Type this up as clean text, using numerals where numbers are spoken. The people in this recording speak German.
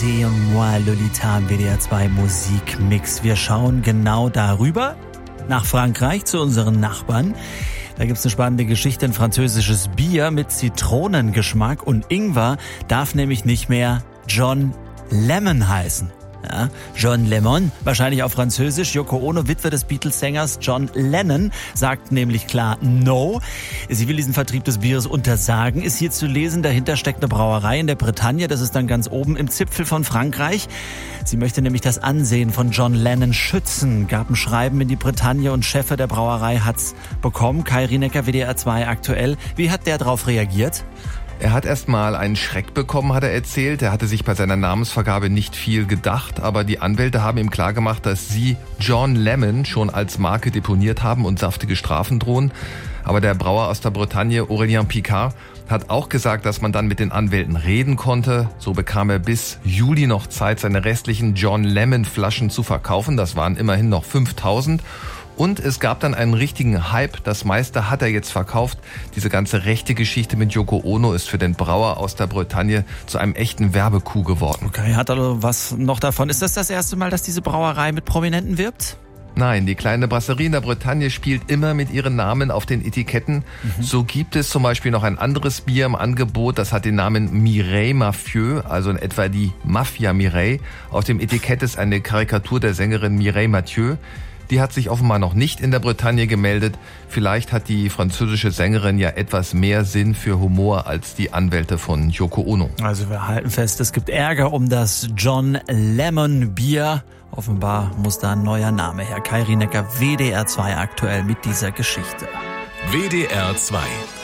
Et moi, Lolita im WDR 2 Musikmix. Wir schauen genau darüber nach Frankreich zu unseren Nachbarn. Da gibt's eine spannende Geschichte, ein französisches Bier mit Zitronengeschmack und Ingwer darf nämlich nicht mehr John Lemon heißen. Ja, John Lemon, wahrscheinlich auf Französisch. Yoko Ono, Witwe des Beatles-Sängers John Lennon, sagt nämlich klar No. Sie will diesen Vertrieb des Bieres untersagen, ist hier zu lesen. Dahinter steckt eine Brauerei in der Bretagne, das ist dann ganz oben im Zipfel von Frankreich. Sie möchte nämlich das Ansehen von John Lennon schützen, gab ein Schreiben in die Bretagne und Chef der Brauerei hat's bekommen. Kai Rienecker, WDR 2 aktuell. Wie hat der darauf reagiert? Er hat erstmal einen Schreck bekommen, hat er erzählt. Er hatte sich bei seiner Namensvergabe nicht viel gedacht, aber die Anwälte haben ihm klargemacht, dass sie John Lemon schon als Marke deponiert haben und saftige Strafen drohen. Aber der Brauer aus der Bretagne, Aurélien Picard, hat auch gesagt, dass man dann mit den Anwälten reden konnte. So bekam er bis Juli noch Zeit, seine restlichen John Lemon Flaschen zu verkaufen. Das waren immerhin noch 5000. Und es gab dann einen richtigen Hype. Das meiste hat er jetzt verkauft. Diese ganze rechte Geschichte mit Yoko Ono ist für den Brauer aus der Bretagne zu einem echten Werbecoup geworden. Okay, hat also was noch davon? Ist das erste Mal, dass diese Brauerei mit Prominenten wirbt? Nein, die kleine Brasserie in der Bretagne spielt immer mit ihren Namen auf den Etiketten. So gibt es zum Beispiel noch ein anderes Bier im Angebot, das hat den Namen Mireille Mafieux, also in etwa die Mafia Mireille. Auf dem Etikett ist eine Karikatur der Sängerin Mireille Mathieu. Die hat sich offenbar noch nicht in der Bretagne gemeldet. Vielleicht hat die französische Sängerin ja etwas mehr Sinn für Humor als die Anwälte von Yoko Ono. Also wir halten fest, es gibt Ärger um das John Lemon Bier. Offenbar muss da ein neuer Name her. Kai Rienecker, WDR 2 aktuell mit dieser Geschichte. WDR 2